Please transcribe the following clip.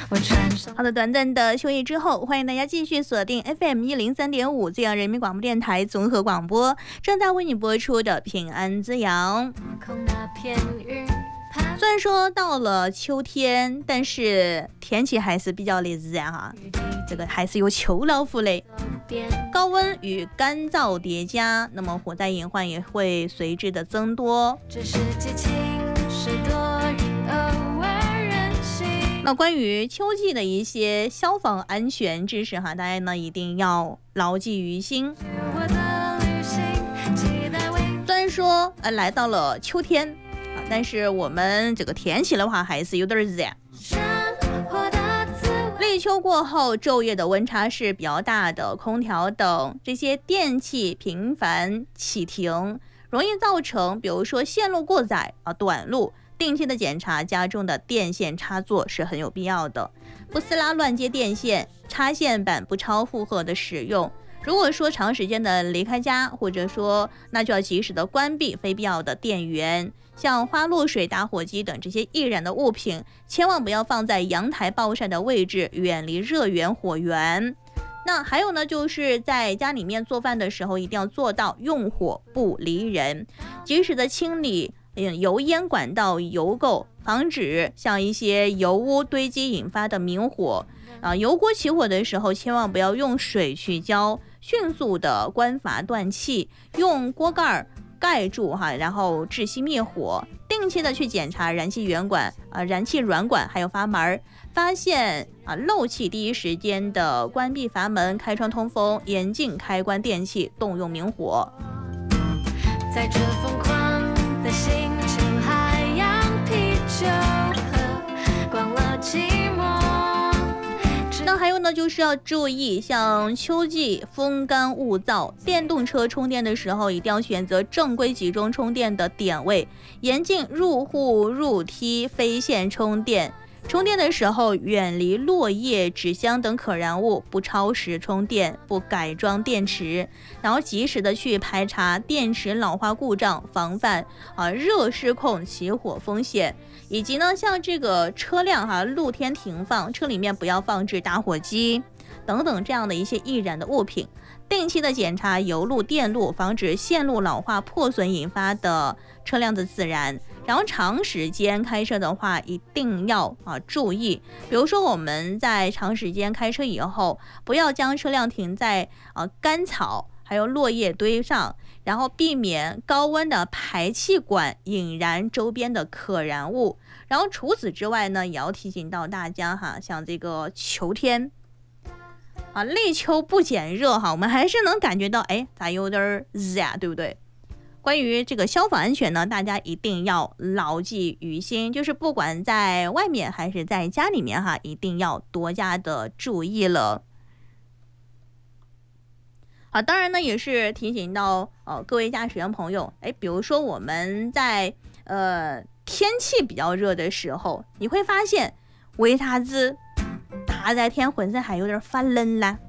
好的，短暂的休息之后，欢迎大家继续锁定 FM103.5 资阳人民广播电台综合广播，正在为你播出的平安滋阳。虽然说到了秋天，但是天气还是比较的热哈，这个还是有秋老虎嘞。高温与干燥叠加，那么火灾隐患也会随之的增多。那关于秋季的一些消防安全知识哈，大家呢一定要牢记于心。虽然说来到了秋天但是我们这个天气的话还是有点热。立秋过后，昼夜的温差是比较大的，空调等这些电器频繁启停，容易造成比如说线路过载短路。定期的检查家中的电线插座是很有必要的，不撕拉乱接电线，插线板不超负荷的使用。如果说长时间的离开家，或者说那就要及时的关闭非必要的电源，像花露水、打火机等这些易燃的物品，千万不要放在阳台暴晒的位置，远离热源火源。那还有呢，就是在家里面做饭的时候，一定要做到用火不离人，及时的清理油烟管道油垢，防止像一些油污堆积引发的明火油锅起火的时候，千万不要用水去浇，迅速的关阀断气，用锅盖盖住然后窒息灭火。定期的去检查燃气圆管燃气软管还有阀门，发现漏气，第一时间的关闭阀门，开窗通风，严禁开关电器动用明火。在这疯狂的星球，海洋啤酒喝光了寂寞。那还有呢，就是要注意，像秋季风干物燥，电动车充电的时候一定要选择正规集中充电的点位，严禁入户入梯非线充电。充电的时候远离落叶、纸箱等可燃物，不超时充电，不改装电池，然后及时的去排查电池老化故障，防范热失控起火风险。以及呢，像这个车辆露天停放，车里面不要放置打火机等等这样的一些易燃的物品。定期的检查油路、电路，防止线路老化破损引发的车辆的自燃。然后长时间开车的话，一定要注意，比如说我们在长时间开车以后，不要将车辆停在干草还有落叶堆上，然后避免高温的排气管引燃周边的可燃物。然后除此之外呢，也要提醒到大家像这个秋天立秋不减热我们还是能感觉到咋有点热对不对？关于这个消防安全呢，大家一定要牢记于心，就是不管在外面还是在家里面一定要多加的注意了。好，当然呢也是提醒到各位驾驶员朋友，比如说我们在天气比较热的时候，你会发现为啥子大热天浑身还有点发冷啦？